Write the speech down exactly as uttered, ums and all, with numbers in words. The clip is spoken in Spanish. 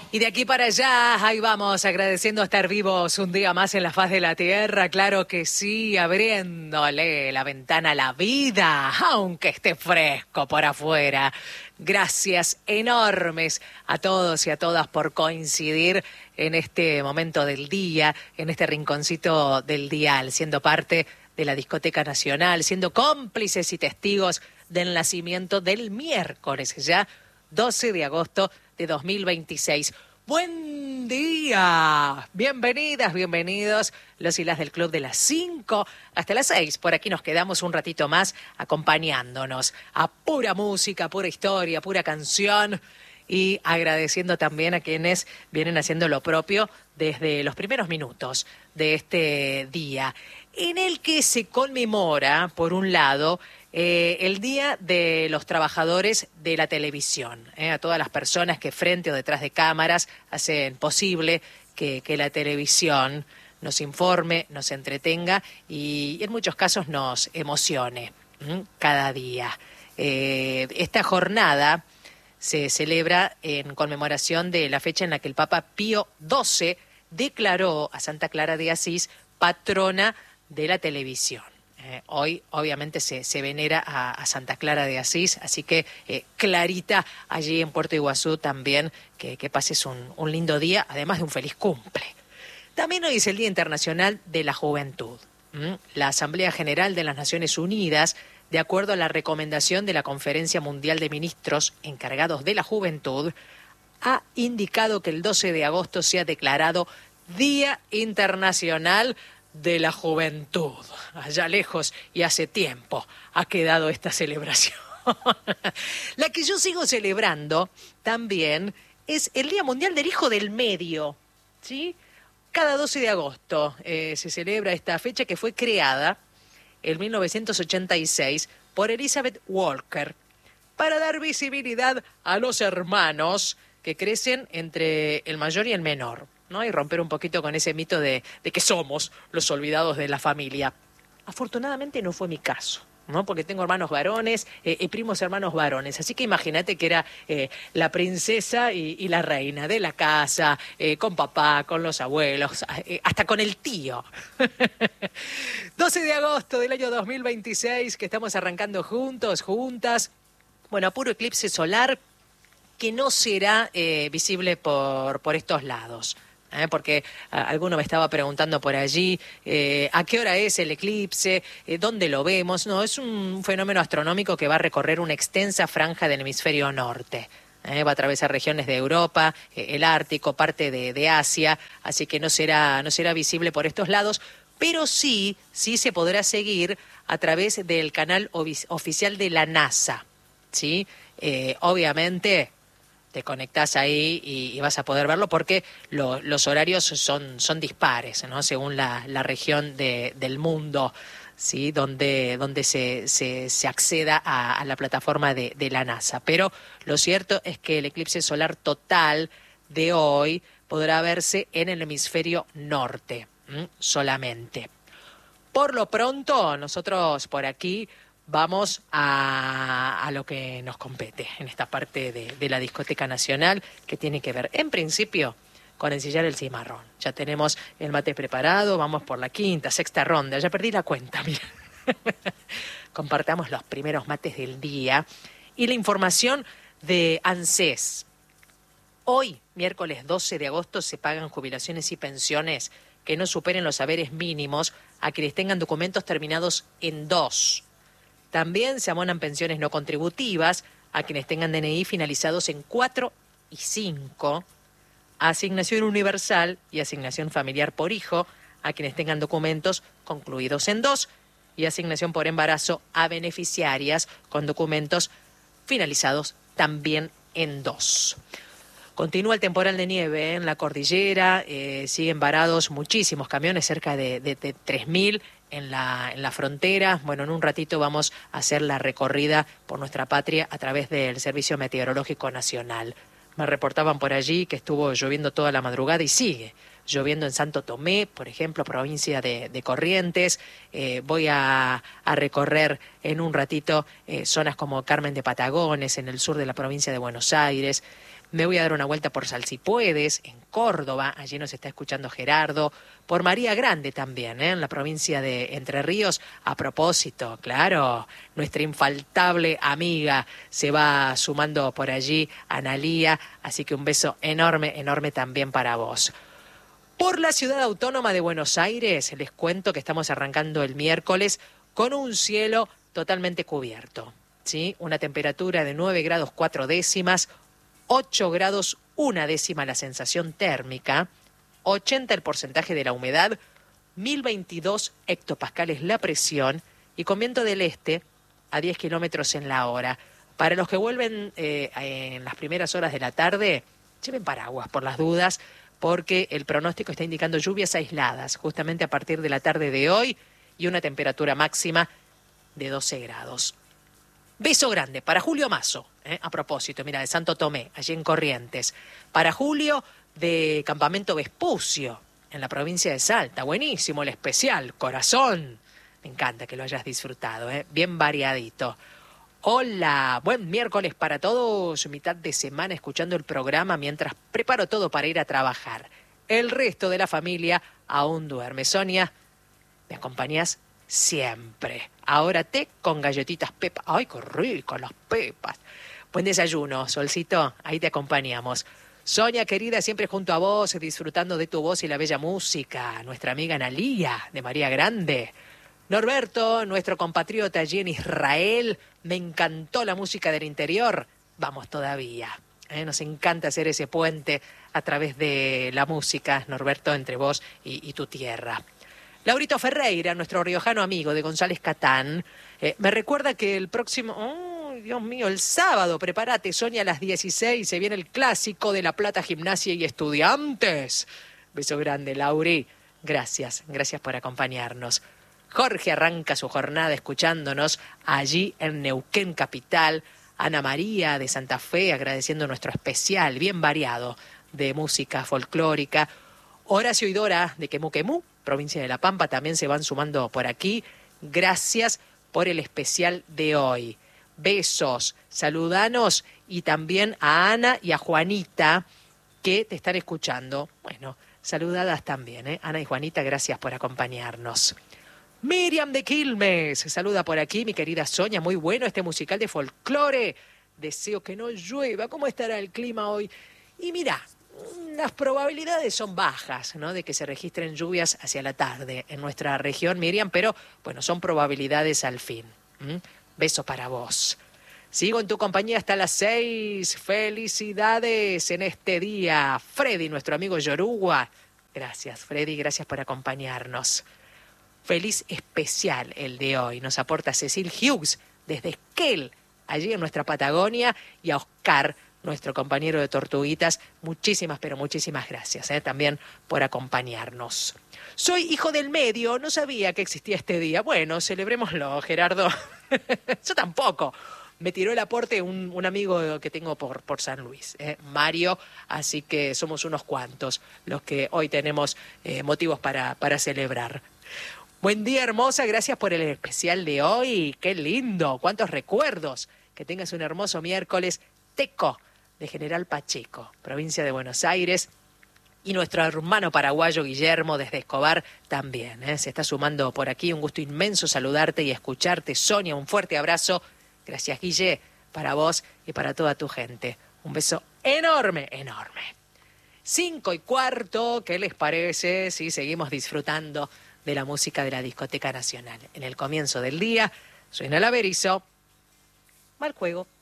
Y de aquí para allá, ahí vamos, agradeciendo estar vivos un día más en la faz de la tierra, claro que sí, abriéndole la ventana a la vida, aunque esté fresco por afuera. Gracias enormes a todos y a todas por coincidir en este momento del día, en este rinconcito del dial, siendo parte de la Discoteca Nacional, siendo cómplices y testigos del nacimiento del miércoles, ya doce de agosto de dos mil veintiséis. Buen día, bienvenidas, bienvenidos los y las del Club de las cinco hasta las seis. Por aquí nos quedamos un ratito más acompañándonos a pura música, pura historia, pura canción y agradeciendo también a quienes vienen haciendo lo propio desde los primeros minutos de este día, en el que se conmemora, por un lado, Eh, el Día de los Trabajadores de la Televisión, eh, a todas las personas que frente o detrás de cámaras hacen posible que, que la televisión nos informe, nos entretenga y, y en muchos casos nos emocione ¿m? cada día. Eh, esta jornada se celebra en conmemoración de la fecha en la que el Papa Pío doce declaró a Santa Clara de Asís patrona de la televisión. Eh, hoy obviamente se, se venera a, a Santa Clara de Asís, así que eh, Clarita allí en Puerto Iguazú también, que, que pases un, un lindo día, además de un feliz cumple. También hoy es el Día Internacional de la Juventud. ¿Mm? La Asamblea General de las Naciones Unidas, de acuerdo a la recomendación de la Conferencia Mundial de Ministros encargados de la Juventud, ha indicado que el doce de agosto sea declarado Día Internacional de la Juventud. Allá lejos y hace tiempo ha quedado esta celebración. La que yo sigo celebrando también es el Día Mundial del Hijo del Medio, ¿sí? Cada doce de agosto eh, se celebra esta fecha que fue creada en mil novecientos ochenta y seis por Elizabeth Walker para dar visibilidad a los hermanos que crecen entre el mayor y el menor, ¿no? Y romper un poquito con ese mito de, de que somos los olvidados de la familia. Afortunadamente no fue mi caso, ¿no? Porque tengo hermanos varones eh, y primos hermanos varones. Así que imagínate que era eh, la princesa y, y la reina de la casa, eh, con papá, con los abuelos, eh, hasta con el tío. doce de agosto del año dos mil veintiséis, que estamos arrancando juntos, juntas. Bueno, a puro eclipse solar que no será eh, visible por, por estos lados. ¿Eh? Porque a, alguno me estaba preguntando por allí eh, a qué hora es el eclipse, eh, dónde lo vemos. No, es un fenómeno astronómico que va a recorrer una extensa franja del hemisferio norte. Eh, va a atravesar regiones de Europa, eh, el Ártico, parte de, de Asia, así que no será, no será visible por estos lados, pero sí, sí se podrá seguir a través del canal ovi- oficial de la NASA, ¿sí? Eh, obviamente te conectás ahí y, y vas a poder verlo porque lo, los horarios son, son dispares, ¿no? Según la, la región de, del mundo, ¿sí? Donde, donde se, se, se acceda a, a la plataforma de, de la NASA. Pero lo cierto es que el eclipse solar total de hoy podrá verse en el hemisferio norte, ¿m? solamente. Por lo pronto, nosotros por aquí vamos a, a lo que nos compete en esta parte de, de la Discoteca Nacional, que tiene que ver, en principio, con ensillar el cimarrón. Ya tenemos el mate preparado, vamos por la quinta, sexta ronda, ya perdí la cuenta, mira. Compartamos los primeros mates del día y la información de ANSES. Hoy, miércoles doce de agosto, se pagan jubilaciones y pensiones que no superen los haberes mínimos a quienes tengan documentos terminados en dos. También se abonan pensiones no contributivas a quienes tengan D N I finalizados en cuatro y cinco, asignación universal y asignación familiar por hijo a quienes tengan documentos concluidos en dos y asignación por embarazo a beneficiarias con documentos finalizados también en dos. Continúa el temporal de nieve ¿eh? en la cordillera, eh, siguen varados muchísimos camiones, cerca de, de, de tres mil en la, en la frontera. Bueno, en un ratito vamos a hacer la recorrida por nuestra patria a través del Servicio Meteorológico Nacional. Me reportaban por allí que estuvo lloviendo toda la madrugada y sigue lloviendo en Santo Tomé, por ejemplo, provincia de, de Corrientes. Eh, voy a, a recorrer en un ratito eh, zonas como Carmen de Patagones, en el sur de la provincia de Buenos Aires. Me voy a dar una vuelta por Salsipuedes, en Córdoba, allí nos está escuchando Gerardo, por María Grande también, ¿eh? En la provincia de Entre Ríos. A propósito, claro, nuestra infaltable amiga se va sumando por allí, Analía, así que un beso enorme, enorme también para vos. Por la ciudad autónoma de Buenos Aires, les cuento que estamos arrancando el miércoles con un cielo totalmente cubierto, ¿sí? Una temperatura de nueve grados cuatro décimas, ocho grados una décima la sensación térmica, ochenta el porcentaje de la humedad, mil veintidós hectopascales la presión y con viento del este a diez kilómetros en la hora. Para los que vuelven eh, en las primeras horas de la tarde, lleven paraguas por las dudas, porque el pronóstico está indicando lluvias aisladas justamente a partir de la tarde de hoy y una temperatura máxima de doce grados. Beso grande para Julio Mazo, ¿eh? A propósito, mira, de Santo Tomé, allí en Corrientes. Para Julio, de Campamento Vespucio, en la provincia de Salta. Buenísimo el especial, corazón. Me encanta que lo hayas disfrutado, ¿eh? Bien variadito. Hola, buen miércoles para todos. Mitad de semana escuchando el programa mientras preparo todo para ir a trabajar. El resto de la familia aún duerme. Sonia, ¿me acompañas? Siempre. Ahora té con galletitas Pepa. ¡Ay, qué rico las pepas! Buen desayuno, Solcito. Ahí te acompañamos. Sonia, querida, siempre junto a vos, disfrutando de tu voz y la bella música. Nuestra amiga Analía, de María Grande. Norberto, nuestro compatriota allí en Israel. Me encantó la música del interior. Vamos todavía. ¿eh? Nos encanta hacer ese puente a través de la música, Norberto, entre vos y, y tu tierra. Laurito Ferreira, nuestro riojano amigo de González Catán, eh, me recuerda que el próximo... ¡Oh, Dios mío! El sábado, prepárate, Sonia, a las dieciséis, se viene el clásico de La Plata Gimnasia y Estudiantes. Beso grande, Lauri. Gracias, gracias por acompañarnos. Jorge arranca su jornada escuchándonos allí en Neuquén Capital. Ana María de Santa Fe agradeciendo nuestro especial bien variado de música folclórica. Horacio y Dora de Quemuquemú, provincia de La Pampa, también se van sumando por aquí. Gracias por el especial de hoy. Besos, saludanos y también a Ana y a Juanita que te están escuchando. Bueno, saludadas también, ¿eh? Ana y Juanita, gracias por acompañarnos. Miriam de Quilmes, saluda por aquí, mi querida Sonia, muy bueno este musical de folclore. Deseo que no llueva. ¿Cómo estará el clima hoy? Y mira, las probabilidades son bajas, ¿no?, de que se registren lluvias hacia la tarde en nuestra región, Miriam, pero bueno, son probabilidades al fin. ¿Mm? Beso para vos. Sigo en tu compañía hasta las seis. Felicidades en este día. Freddy, nuestro amigo Yoruba. Gracias, Freddy, gracias por acompañarnos. Feliz especial el de hoy. Nos aporta Cecil Hughes desde Esquel, allí en nuestra Patagonia, y a Oscar, nuestro compañero de Tortuguitas. Muchísimas, pero muchísimas gracias ¿eh? también por acompañarnos. Soy hijo del medio, no sabía que existía este día. Bueno, celebrémoslo, Gerardo. Yo tampoco. Me tiró el aporte un, un amigo que tengo por, por San Luis, ¿eh? Mario, así que somos unos cuantos los que hoy tenemos eh, motivos para, para celebrar. Buen día, hermosa, gracias por el especial de hoy. Qué lindo, cuántos recuerdos. Que tengas un hermoso miércoles. Teco, de General Pacheco, provincia de Buenos Aires. Y nuestro hermano paraguayo Guillermo desde Escobar también. ¿eh? Se está sumando por aquí. Un gusto inmenso saludarte y escucharte. Sonia, un fuerte abrazo. Gracias, Guille, para vos y para toda tu gente. Un beso enorme, enorme. Cinco y cuarto, ¿qué les parece si seguimos disfrutando de la música de la Discoteca Nacional? En el comienzo del día suena el Averizo. Mal juego.